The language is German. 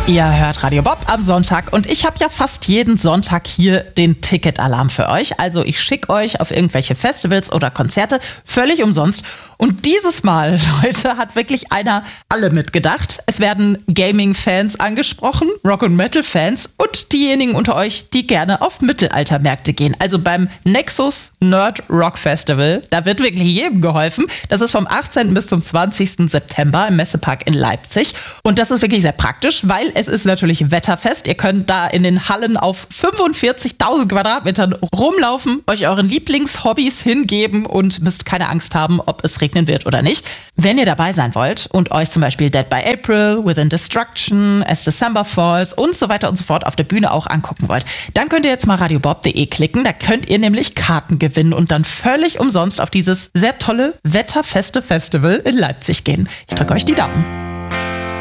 Ihr hört Radio Bob am Sonntag und ich habe ja fast jeden Sonntag hier den Ticketalarm für euch. Also ich schicke euch auf irgendwelche Festivals oder Konzerte völlig umsonst. Und dieses Mal, Leute, hat wirklich einer alle mitgedacht. Es werden Gaming-Fans angesprochen, Rock- und Metal-Fans und diejenigen unter euch, die gerne auf Mittelaltermärkte gehen. Also beim Nexus Nerd Rock Festival, da wird wirklich jedem geholfen. Das ist vom 18. bis zum 20. September im Messepark in Leipzig. Und das ist wirklich sehr praktisch, weil es ist natürlich wetterfest. Ihr könnt da in den Hallen auf 45.000 Quadratmetern rumlaufen, euch euren Lieblingshobbys hingeben und müsst keine Angst haben, ob es regnen wird oder nicht. Wenn ihr dabei sein wollt und euch zum Beispiel Dead by April, Within Destruction, As December Falls und so weiter und so fort auf der Bühne auch angucken wollt, dann könnt ihr jetzt mal radiobob.de klicken. Da könnt ihr nämlich Karten gewinnen und dann völlig umsonst auf dieses sehr tolle, wetterfeste Festival in Leipzig gehen. Ich drücke euch die Daumen.